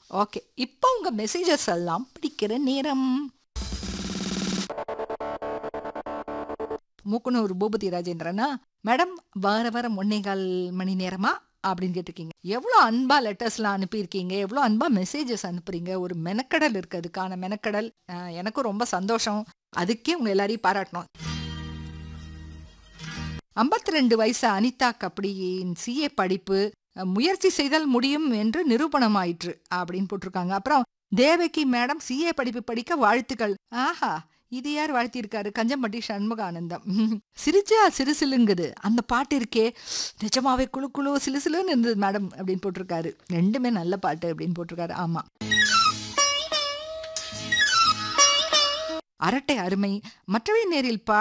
Okay. இப்போ உங்க messages எல்லாம் படிக்கிற நேரம். மூக்குனூர் பூபதி ராஜேந்திரனா, மேடம் வார வாரம் 1 1/4 மணி நேரமா அப்படின்னு கேட்டிருக்கீங்க. எவ்வளோ அன்பா லெட்டர்ஸ்லாம் அனுப்பியிருக்கீங்க, எவ்வளோ அன்பா மெசேஜஸ் அனுப்புறீங்க. ஒரு மெனக்கடல் இருக்கு, அதுக்கான மெனக்கடல். எனக்கும் ரொம்ப சந்தோஷம். அதுக்கே உங்க எல்லாரையும் பாராட்டணும். 52 வயசு அனிதா கப்டியின் சிஏ படிப்பு முயற்சி செய்தால் முடியும் என்று நிரூபணமாயிற்று அப்படின்னு போட்டிருக்காங்க. அப்புறம் தேவகி மேடம் சிஏ படிப்பு படிக்க வாழ்த்துக்கள். ஆஹா, இது யார் வாழ்த்தியிருக்காரு? கஞ்சம்பட்டி சண்முகானந்தம். சிரிச்சா சிறுசிலுங்குது அந்த பாட்டு இருக்கே, நிஜமாவே குழு குழு சிலுசிலுன்னு இருந்தது மேடம் அப்படின்னு போட்டிருக்காரு. ரெண்டுமே நல்ல பாட்டு அப்படின்னு போட்டிருக்காரு. ஆமா, அரட்டை அருமை. மற்றவை நேரில்